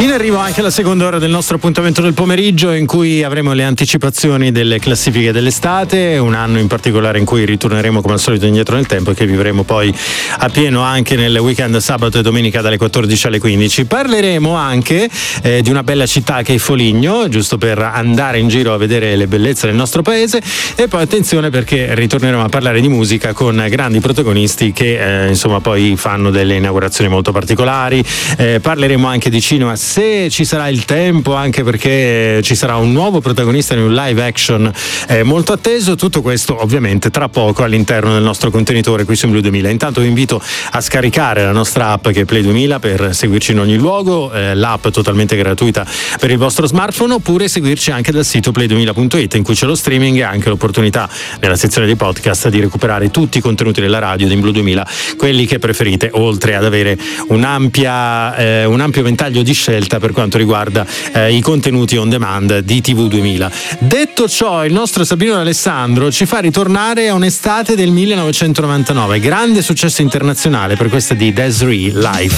In arrivo anche la seconda ora del nostro appuntamento del pomeriggio, in cui avremo le anticipazioni delle classifiche dell'estate, un anno in particolare in cui ritorneremo come al solito indietro nel tempo e che vivremo poi a pieno anche nel weekend sabato e domenica dalle 14 alle 15. Parleremo anche di una bella città che è Foligno, giusto per andare in giro a vedere le bellezze del nostro paese, e poi attenzione perché ritorneremo a parlare di musica con grandi protagonisti che insomma poi fanno delle inaugurazioni molto particolari. Parleremo anche di cinema, se ci sarà il tempo, anche perché ci sarà un nuovo protagonista in un live action molto atteso. Tutto questo ovviamente tra poco all'interno del nostro contenitore qui su Blu 2000. Intanto vi invito a scaricare la nostra app che è Play 2000 per seguirci in ogni luogo, l'app totalmente gratuita per il vostro smartphone, oppure seguirci anche dal sito play2000.it, in cui c'è lo streaming e anche l'opportunità nella sezione dei podcast di recuperare tutti i contenuti della radio di Blu 2000, quelli che preferite, oltre ad avere un ampio ventaglio di scelte per quanto riguarda i contenuti on demand di TV 2000. Detto ciò, il nostro Sabino D'Alessandro ci fa ritornare a un'estate del 1999, grande successo internazionale per questa di Des'ree, Life.